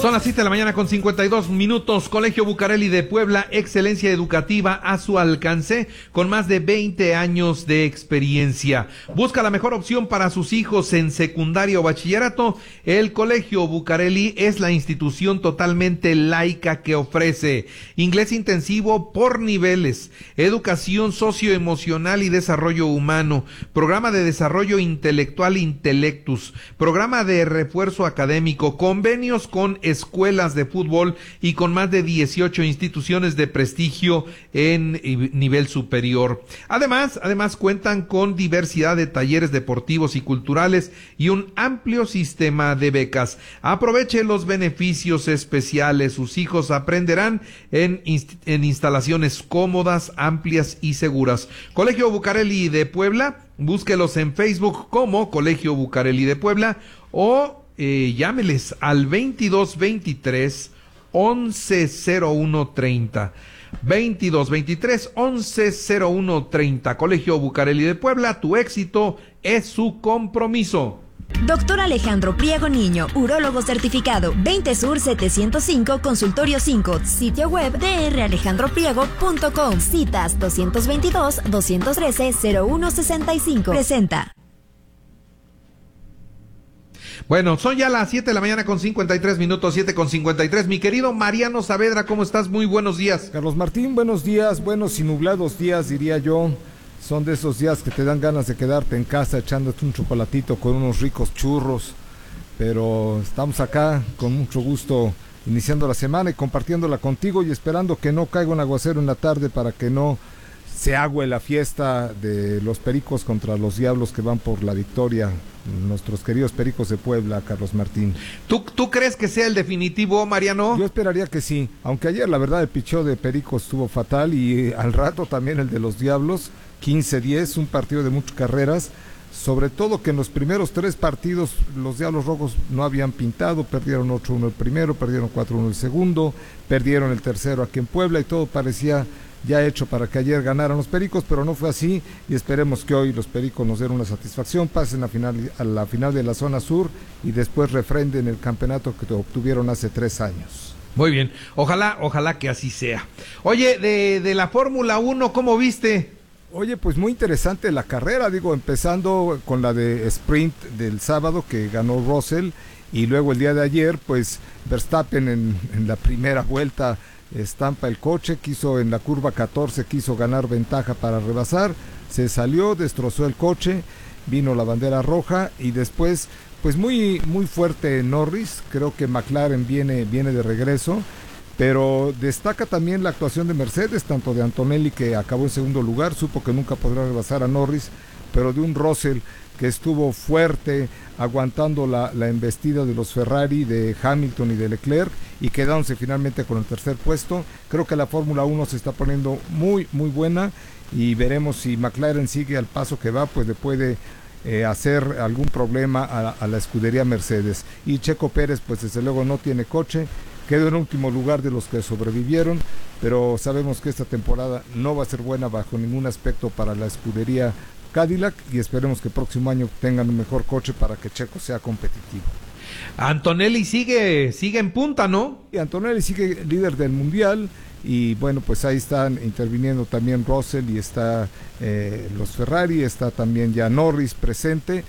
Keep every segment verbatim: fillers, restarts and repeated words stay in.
Son las siete de la mañana con cincuenta y dos minutos. Colegio Bucareli de Puebla, excelencia educativa a su alcance, con más de veinte años de experiencia. Busca la mejor opción para sus hijos en secundaria o bachillerato. El Colegio Bucareli es la institución totalmente laica que ofrece inglés intensivo por niveles, educación socioemocional y desarrollo humano, programa de desarrollo intelectual Intelectus, programa de refuerzo académico, convenios con escuelas de fútbol y con más de dieciocho instituciones de prestigio en nivel superior. Además, además cuentan con diversidad de talleres deportivos y culturales y un amplio sistema de becas. Aproveche los beneficios especiales. Sus hijos aprenderán en, inst- en instalaciones cómodas, amplias y seguras. Colegio Bucareli de Puebla, búsquelos en Facebook como Colegio Bucareli de Puebla o Eh, llámeles al veintidós veintitrés once cero uno treinta. veintidós veintitrés once cero uno treinta. Colegio Bucareli de Puebla, tu éxito es su compromiso. Doctor Alejandro Priego Niño, urólogo certificado, veinte Sur setecientos cinco, Consultorio cinco, sitio web d r alejandro priego punto com, citas doscientos veintidós doscientos trece cero uno sesenta y cinco. Presenta. Bueno, son ya las siete de la mañana con cincuenta y tres minutos, siete con cincuenta y tres. Mi querido Mariano Saavedra, ¿cómo estás? Muy buenos días. Carlos Martín, buenos días, buenos y nublados días, diría yo. Son de esos días que te dan ganas de quedarte en casa echándote un chocolatito con unos ricos churros. Pero estamos acá con mucho gusto iniciando la semana y compartiéndola contigo y esperando que no caiga un aguacero en la tarde para que no se agüe la fiesta de los Pericos contra los Diablos que van por la victoria, nuestros queridos Pericos de Puebla, Carlos Martín. ¿Tú, tú crees que sea el definitivo, Mariano? Yo esperaría que sí, aunque ayer la verdad el picheo de Pericos estuvo fatal y eh, al rato también el de los Diablos, quince diez, un partido de muchas carreras, sobre todo que en los primeros tres partidos los Diablos Rojos no habían pintado, perdieron ocho uno el primero, perdieron cuatro uno el segundo, perdieron el tercero aquí en Puebla y todo parecía ya hecho para que ayer ganaran los Pericos, pero no fue así y esperemos que hoy los Pericos nos den una satisfacción, pasen a, final, a la final de la zona sur y después refrenden el campeonato que obtuvieron hace tres años. Muy bien, ojalá, ojalá que así sea. Oye, de, de la Fórmula uno, ¿cómo viste? Oye, pues muy interesante la carrera, digo, empezando con la de sprint del sábado que ganó Russell y luego el día de ayer, pues Verstappen en, en la primera vuelta estampa el coche, quiso en la curva catorce, quiso ganar ventaja para rebasar, se salió, destrozó el coche, vino la bandera roja y después, pues muy, muy fuerte Norris, creo que McLaren viene, viene de regreso, pero destaca también la actuación de Mercedes, tanto de Antonelli que acabó en segundo lugar, supo que nunca podrá rebasar a Norris, pero de un Russell que estuvo fuerte aguantando la, la embestida de los Ferrari, de Hamilton y de Leclerc y quedándose finalmente con el tercer puesto. Creo que la Fórmula uno se está poniendo muy muy buena y veremos si McLaren sigue al paso que va, pues le puede eh, hacer algún problema a, a la escudería Mercedes. Y Checo Pérez pues desde luego no tiene coche, quedó en último lugar de los que sobrevivieron, pero sabemos que esta temporada no va a ser buena bajo ningún aspecto para la escudería Cadillac y esperemos que el próximo año tengan un mejor coche para que Checo sea competitivo. Antonelli sigue, sigue en punta, ¿no? Y Antonelli sigue líder del mundial y bueno, pues ahí están interviniendo también Russell y está eh, los Ferrari, está también ya Norris presente.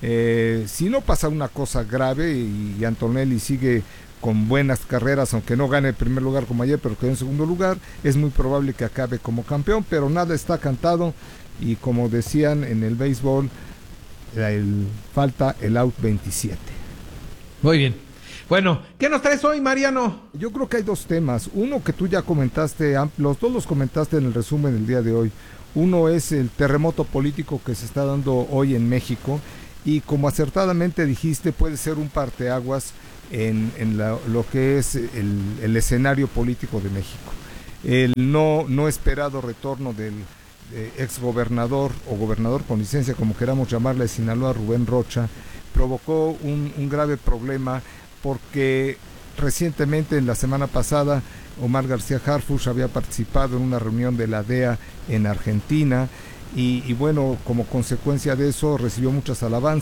Eh, si no pasa una cosa grave y, y Antonelli sigue con buenas carreras, aunque no gane el primer lugar como ayer, pero quedó en segundo lugar, es muy probable que acabe como campeón, pero nada está cantado. Y como decían en el béisbol, el, falta el out veintisiete. Muy bien. Bueno, ¿qué nos traes hoy, Mariano? Yo creo que hay dos temas. Uno que tú ya comentaste, los dos los comentaste en el resumen del día de hoy. Uno es el terremoto político que se está dando hoy en México y como acertadamente dijiste, puede ser un parteaguas en, en la, lo que es el, el escenario político de México. El no, no esperado retorno del Eh, ex gobernador o gobernador con licencia, como queramos llamarle, de Sinaloa, Rubén Rocha, provocó un, un grave problema porque recientemente, en la semana pasada, Omar García Harfuch había participado en una reunión de la D E A en Argentina y, y bueno, como consecuencia de eso recibió muchas alabanzas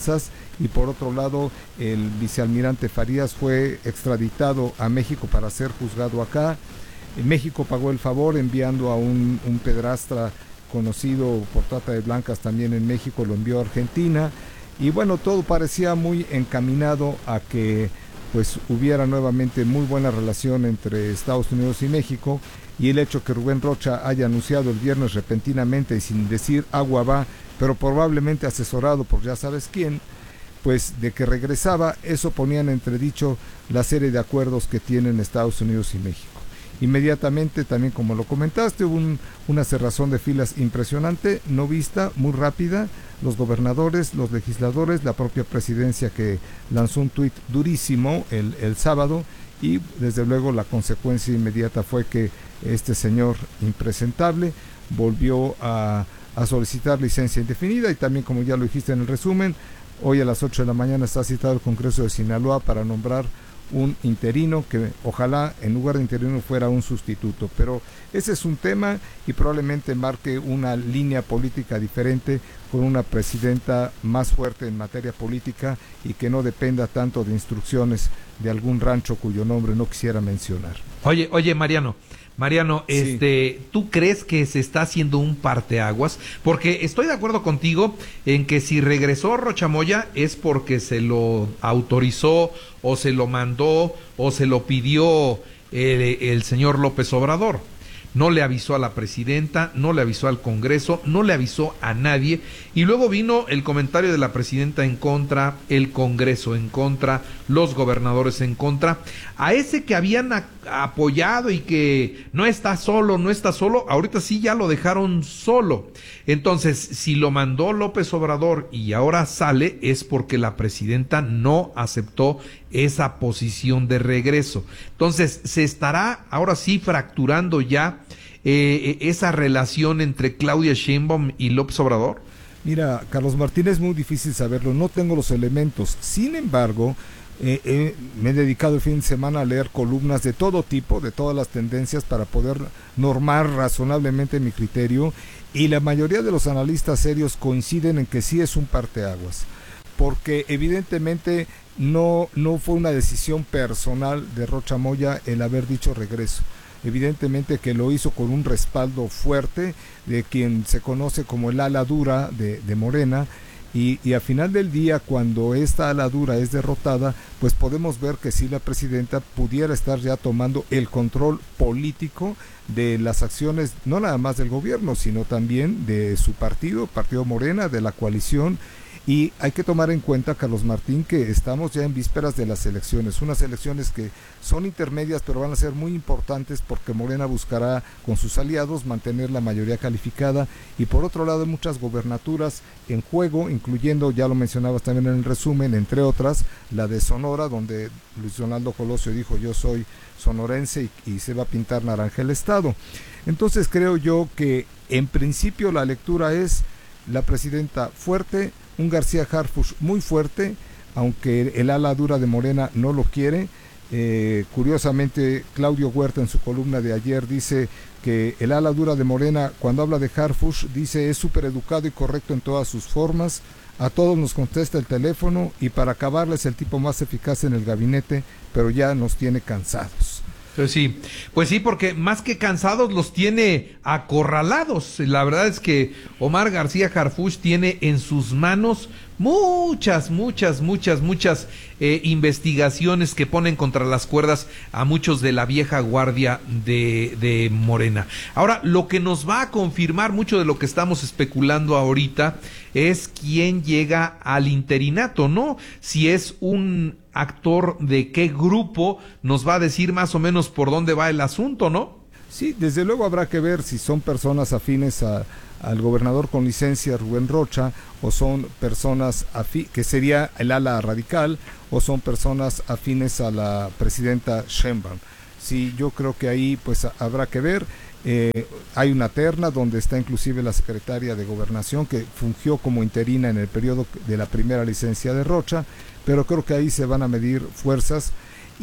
y por otro lado el vicealmirante Farías fue extraditado a México para ser juzgado acá. México pagó el favor enviando a un, un pedrastra conocido por trata de blancas también en México, lo envió a Argentina, y bueno, todo parecía muy encaminado a que pues hubiera nuevamente muy buena relación entre Estados Unidos y México, y el hecho que Rubén Rocha haya anunciado el viernes repentinamente y sin decir agua va, pero probablemente asesorado por ya sabes quién, pues de que regresaba, eso ponía en entredicho la serie de acuerdos que tienen Estados Unidos y México. Inmediatamente, también como lo comentaste, hubo un, una cerrazón de filas impresionante, no vista, muy rápida, los gobernadores, los legisladores, la propia presidencia que lanzó un tuit durísimo el, el sábado, y desde luego la consecuencia inmediata fue que este señor impresentable volvió a, a solicitar licencia indefinida, y también, como ya lo dijiste en el resumen, hoy a las ocho de la mañana está citado el Congreso de Sinaloa para nombrar un interino que ojalá en lugar de interino fuera un sustituto, pero ese es un tema y probablemente marque una línea política diferente con una presidenta más fuerte en materia política y que no dependa tanto de instrucciones de algún rancho cuyo nombre no quisiera mencionar. Oye, oye Mariano, Mariano, sí. este, ¿tú crees que se está haciendo un parteaguas? Porque estoy de acuerdo contigo en que si regresó Rocha Moya es porque se lo autorizó o se lo mandó o se lo pidió el, el señor López Obrador. No le avisó a la presidenta, no le avisó al Congreso, no le avisó a nadie, y luego vino el comentario de la presidenta en contra, el Congreso en contra, los gobernadores en contra. A ese que habían a, apoyado y que no está solo, no está solo, ahorita sí ya lo dejaron solo. Entonces, si lo mandó López Obrador y ahora sale, es porque la presidenta no aceptó esa posición de regreso. Entonces, se estará ahora sí fracturando ya eh, esa relación entre Claudia Sheinbaum y López Obrador. Mira, Carlos Martín, es muy difícil saberlo, no tengo los elementos. Sin embargo, eh, eh, me he dedicado el fin de semana a leer columnas de todo tipo, de todas las tendencias, para poder normar razonablemente mi criterio, y la mayoría de los analistas serios coinciden en que sí es un parteaguas, porque evidentemente no, no fue una decisión personal de Rocha Moya el haber dicho regreso. Evidentemente que lo hizo con un respaldo fuerte de quien se conoce como el ala dura de, de Morena, y, y al final del día, cuando esta ala dura es derrotada, pues podemos ver que sí, la presidenta pudiera estar ya tomando el control político de las acciones, no nada más del gobierno, sino también de su partido, Partido Morena, de la coalición. Y hay que tomar en cuenta, Carlos Martín, que estamos ya en vísperas de las elecciones, unas elecciones que son intermedias, pero van a ser muy importantes porque Morena buscará con sus aliados mantener la mayoría calificada, y por otro lado hay muchas gobernaturas en juego, incluyendo, ya lo mencionabas también en el resumen, entre otras, la de Sonora, donde Luis Donaldo Colosio dijo yo soy sonorense y, y se va a pintar naranja el estado. Entonces creo yo que en principio la lectura es la presidenta fuerte, un García Harfuch muy fuerte, aunque el ala dura de Morena no lo quiere. Eh, curiosamente, Claudio Huerta en su columna de ayer dice que el ala dura de Morena, cuando habla de Harfuch, dice es súper educado y correcto en todas sus formas, a todos nos contesta el teléfono y para acabarle es el tipo más eficaz en el gabinete, pero ya nos tiene cansados. Pues sí, pues sí, porque más que cansados los tiene acorralados. La verdad es que Omar García Harfuch tiene en sus manos muchas, muchas, muchas, muchas eh, investigaciones que ponen contra las cuerdas a muchos de la vieja guardia de, de Morena. Ahora, lo que nos va a confirmar mucho de lo que estamos especulando ahorita es quién llega al interinato, ¿no? Si es un actor de qué grupo, nos va a decir más o menos por dónde va el asunto, ¿no? Sí, desde luego habrá que ver si son personas afines a, al gobernador con licencia Rubén Rocha, o son personas afí, que sería el ala radical, o son personas afines a la presidenta Sheinbaum. Sí, yo creo que ahí pues habrá que ver. Eh, hay una terna donde está inclusive la secretaria de Gobernación, que fungió como interina en el periodo de la primera licencia de Rocha, pero creo que ahí se van a medir fuerzas,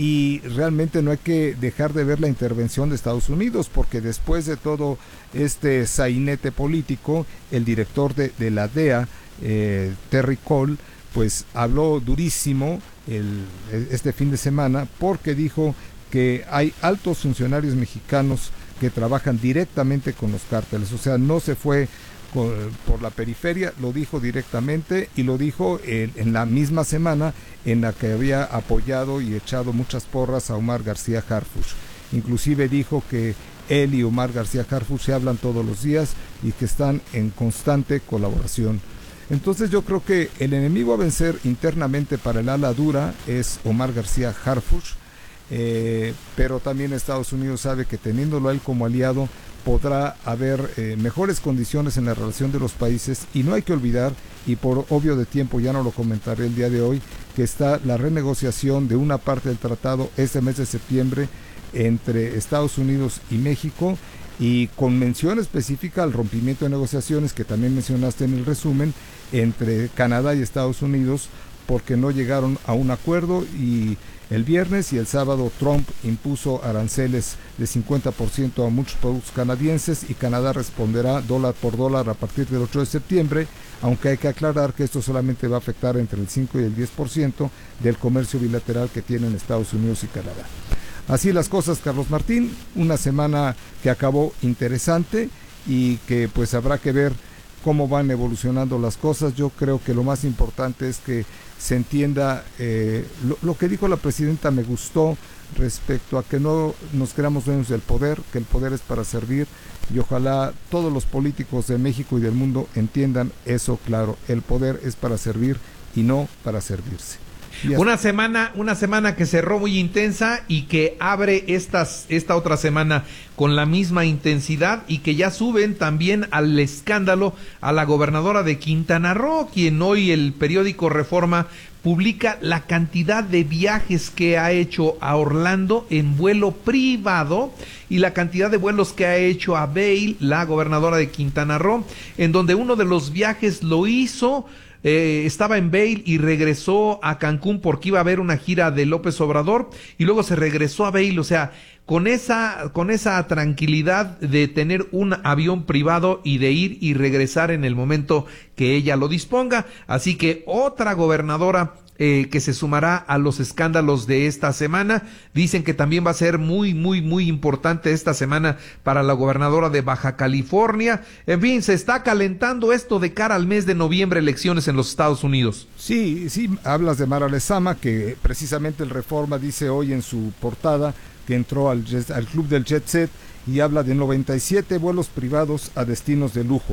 y realmente no hay que dejar de ver la intervención de Estados Unidos, porque después de todo este sainete político, el director de, de la D E A, eh, Terry Cole, pues habló durísimo el, este fin de semana, porque dijo que hay altos funcionarios mexicanos que trabajan directamente con los cárteles, o sea, no se fue con, por la periferia, lo dijo directamente, y lo dijo en, en la misma semana en la que había apoyado y echado muchas porras a Omar García Harfuch. Inclusive dijo que él y Omar García Harfuch se hablan todos los días y que están en constante colaboración. Entonces yo creo que el enemigo a vencer internamente para el ala dura es Omar García Harfuch, eh, pero también Estados Unidos sabe que teniéndolo a él como aliado podrá haber eh, mejores condiciones en la relación de los países, y no hay que olvidar, y por obvio de tiempo ya no lo comentaré el día de hoy, que está la renegociación de una parte del tratado este mes de septiembre entre Estados Unidos y México, y con mención específica al rompimiento de negociaciones que también mencionaste en el resumen entre Canadá y Estados Unidos, porque no llegaron a un acuerdo, y el viernes y el sábado Trump impuso aranceles de cincuenta por ciento a muchos productos canadienses, y Canadá responderá dólar por dólar a partir del ocho de septiembre, aunque hay que aclarar que esto solamente va a afectar entre el cinco y el diez por ciento del comercio bilateral que tienen Estados Unidos y Canadá. Así las cosas, Carlos Martín, una semana que acabó interesante y que pues habrá que ver cómo van evolucionando las cosas. Yo creo que lo más importante es que se entienda, eh, lo, lo que dijo la presidenta me gustó respecto a que no nos creamos dueños del poder, que el poder es para servir, y ojalá todos los políticos de México y del mundo entiendan eso claro, el poder es para servir y no para servirse. Una semana, una semana que cerró muy intensa y que abre estas, esta otra semana con la misma intensidad, y que ya suben también al escándalo a la gobernadora de Quintana Roo, quien hoy el periódico Reforma publica la cantidad de viajes que ha hecho a Orlando en vuelo privado y la cantidad de vuelos que ha hecho a Vail, la gobernadora de Quintana Roo, en donde uno de los viajes lo hizo Eh, estaba en Vail y regresó a Cancún porque iba a haber una gira de López Obrador, y luego se regresó a Vail, o sea, con esa, con esa tranquilidad de tener un avión privado y de ir y regresar en el momento que ella lo disponga. Así que otra gobernadora Eh, que se sumará a los escándalos de esta semana. Dicen que también va a ser muy, muy, muy importante esta semana para la gobernadora de Baja California. En fin, se está calentando esto de cara al mes de noviembre, elecciones en los Estados Unidos. Sí, sí, hablas de Mara Lezama, que precisamente el Reforma dice hoy en su portada que entró al, al club del Jet Set, y habla de noventa y siete vuelos privados a destinos de lujo.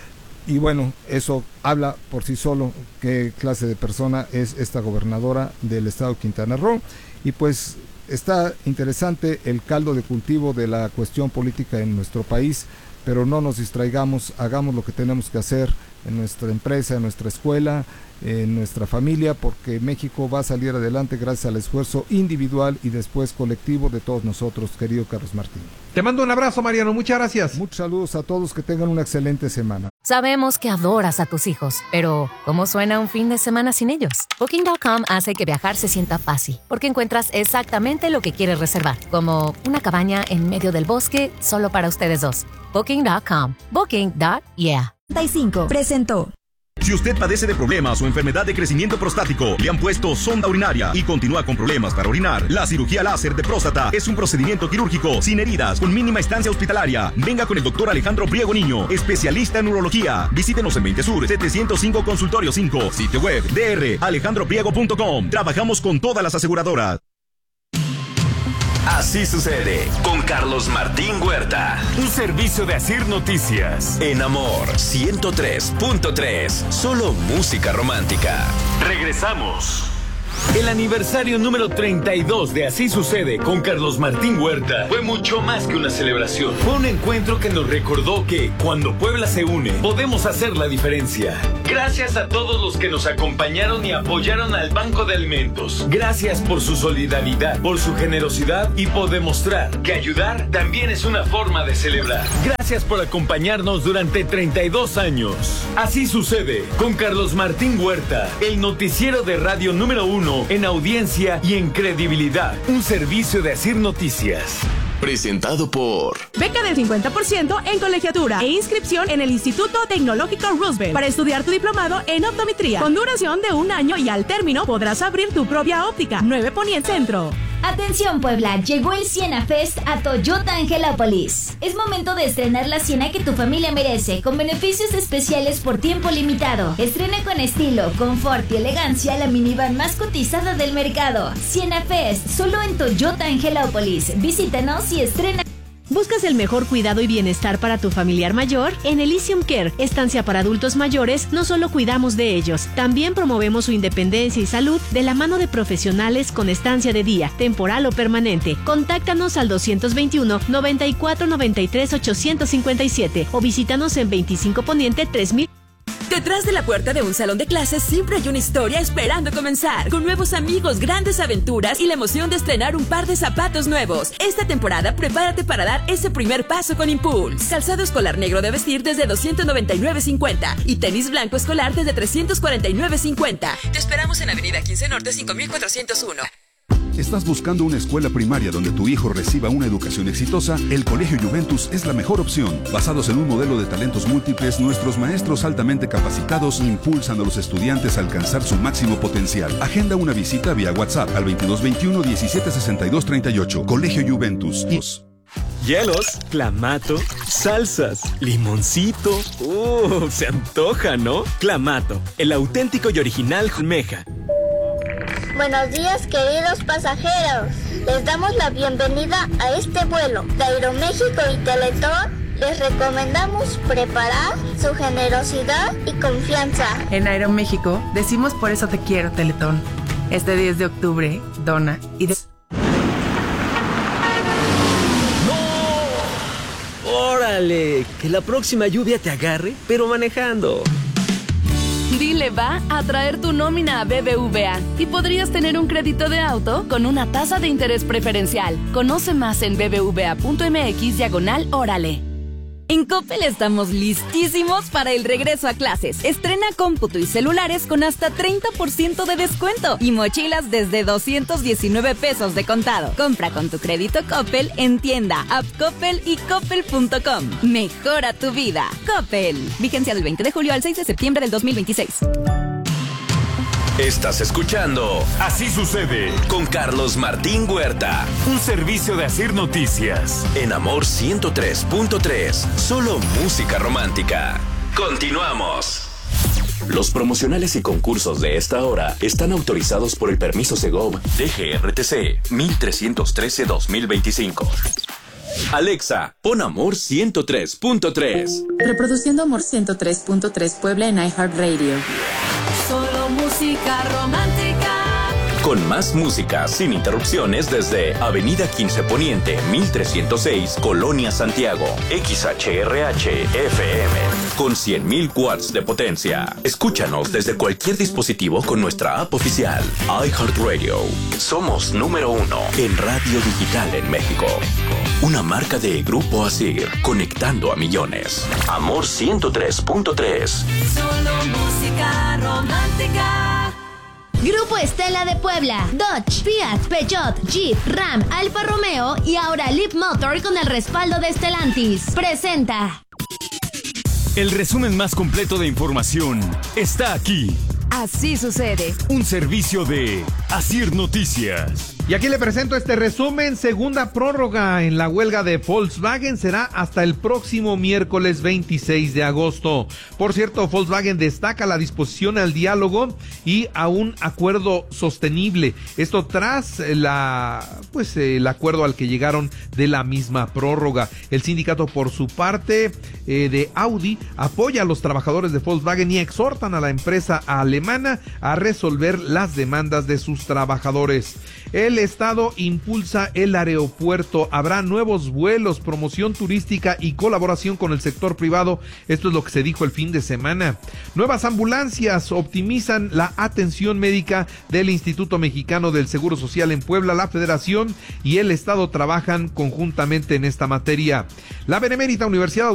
Y bueno, eso habla por sí solo qué clase de persona es esta gobernadora del estado de Quintana Roo. Y pues está interesante el caldo de cultivo de la cuestión política en nuestro país, pero no nos distraigamos, hagamos lo que tenemos que hacer en nuestra empresa, en nuestra escuela, en nuestra familia, porque México va a salir adelante gracias al esfuerzo individual y después colectivo de todos nosotros, querido Carlos Martín. Te mando un abrazo, Mariano, muchas gracias. Muchos saludos a todos, que tengan una excelente semana. Sabemos que adoras a tus hijos, pero ¿cómo suena un fin de semana sin ellos? Booking punto com hace que viajar se sienta fácil, porque encuentras exactamente lo que quieres reservar, como una cabaña en medio del bosque solo para ustedes dos. Booking punto com. Booking. Yeah. treinta y cinco presentó. Si usted padece de problemas o enfermedad de crecimiento prostático, le han puesto sonda urinaria y continúa con problemas para orinar, la cirugía láser de próstata es un procedimiento quirúrgico sin heridas, con mínima estancia hospitalaria. Venga con el doctor Alejandro Priego Niño, especialista en urología. Visítenos en veinte Sur, setecientos cinco Consultorio cinco, sitio web d r alejandro priego punto com. Trabajamos con todas las aseguradoras. Así sucede con Carlos Martín Huerta. Un servicio de Asir Noticias. En Amor ciento tres punto tres. Solo música romántica. Regresamos. El aniversario número treinta y dos de Así Sucede con Carlos Martín Huerta fue mucho más que una celebración. Fue un encuentro que nos recordó que cuando Puebla se une, podemos hacer la diferencia. Gracias a todos los que nos acompañaron y apoyaron al Banco de Alimentos. Gracias por su solidaridad, por su generosidad y por demostrar que ayudar también es una forma de celebrar. Gracias por acompañarnos durante treinta y dos años. Así Sucede con Carlos Martín Huerta, el noticiero de radio número uno en audiencia y en credibilidad. Un servicio de Asir Noticias. presentado por beca del cincuenta por ciento en colegiatura e inscripción en el Instituto Tecnológico Roosevelt para estudiar tu diplomado en optometría con duración de un año y al término podrás abrir tu propia óptica. nueve Poniente Centro. Atención Puebla, llegó el Siena Fest a Toyota Angelópolis. Es momento de estrenar la Siena que tu familia merece, con beneficios especiales por tiempo limitado. Estrena con estilo, confort y elegancia la minivan más cotizada del mercado. Siena Fest, solo en Toyota Angelópolis. Visítanos y estrena. ¿Buscas el mejor cuidado y bienestar para tu familiar mayor? En Elysium Care, estancia para adultos mayores, no solo cuidamos de ellos, también promovemos su independencia y salud de la mano de profesionales con estancia de día, temporal o permanente. Contáctanos al doscientos veintiuno, noventa y cuatro, noventa y tres, ochocientos cincuenta y siete o visítanos en veinticinco Poniente tres mil. Detrás de la puerta de un salón de clases siempre hay una historia esperando comenzar, con nuevos amigos, grandes aventuras y la emoción de estrenar un par de zapatos nuevos. Esta temporada prepárate para dar ese primer paso con Impulse. Calzado escolar negro de vestir desde doscientos noventa y nueve cincuenta y tenis blanco escolar desde trescientos cuarenta y nueve cincuenta. Te esperamos en Avenida quince Norte cinco mil cuatrocientos uno. ¿Estás buscando una escuela primaria donde tu hijo reciba una educación exitosa? El Colegio Juventus es la mejor opción. Basados en un modelo de talentos múltiples, nuestros maestros altamente capacitados impulsan a los estudiantes a alcanzar su máximo potencial. Agenda una visita vía WhatsApp al veintidós veintiuno, diecisiete sesenta y dos treinta y ocho. Colegio Juventus. Hielos, clamato, salsas, limoncito. Uh, se antoja, ¿no? Clamato, el auténtico y original almeja. Buenos días, queridos pasajeros. Les damos la bienvenida a este vuelo de Aeroméxico y Teletón. Les recomendamos preparar su generosidad y confianza. En Aeroméxico decimos por eso te quiero, Teletón. Este diez de octubre, dona y de... ¡No! ¡Órale! Que la próxima lluvia te agarre, pero manejando. Dile va a traer tu nómina a B B V A y podrías tener un crédito de auto con una tasa de interés preferencial. Conoce más en bbva.mx diagonal órale. En Coppel estamos listísimos para el regreso a clases. Estrena cómputo y celulares con hasta treinta por ciento de descuento y mochilas desde doscientos diecinueve pesos de contado. Compra con tu crédito Coppel en tienda, app Coppel y coppel punto com. Mejora tu vida. Coppel. Vigencia del veinte de julio al seis de septiembre del dos mil veintiséis. Estás escuchando Así Sucede con Carlos Martín Huerta. Un servicio de Asir Noticias. En Amor ciento tres punto tres. Solo música romántica. Continuamos. Los promocionales y concursos de esta hora están autorizados por el permiso Segov D G R T C mil trescientos trece dos mil veinticinco. Alexa, pon Amor ciento tres punto tres. Reproduciendo Amor ciento tres punto tres Puebla en iHeartRadio. Solo música romántica. Con más música sin interrupciones desde Avenida quince Poniente, mil trescientos seis, Colonia Santiago. X H R H F M con cien mil watts de potencia. Escúchanos desde cualquier dispositivo con nuestra app oficial iHeartRadio. Somos número uno en radio digital en México. Una marca de Grupo Asir, conectando a millones. Amor ciento tres punto tres. Solo música romántica. Grupo Estela de Puebla, Dodge, Fiat, Peugeot, Jeep, Ram, Alfa Romeo y ahora Leap Motor con el respaldo de Stellantis. Presenta. El resumen más completo de información está aquí. Así sucede. Un servicio de Asir Noticias. Y aquí le presento este resumen. Segunda prórroga en la huelga de Volkswagen será hasta el próximo miércoles veintiséis de agosto. Por cierto, Volkswagen destaca la disposición al diálogo y a un acuerdo sostenible. Esto tras la, pues, el acuerdo al que llegaron de la misma prórroga. El sindicato, por su parte, eh, de Audi, apoya a los trabajadores de Volkswagen y exhortan a la empresa alemana a resolver las demandas de sus trabajadores. El Estado impulsa el aeropuerto. Habrá nuevos vuelos, promoción turística y colaboración con el sector privado. Esto es lo que se dijo el fin de semana. Nuevas ambulancias optimizan la atención médica del Instituto Mexicano del Seguro Social en Puebla. La Federación y el Estado trabajan conjuntamente en esta materia. La Benemérita Universidad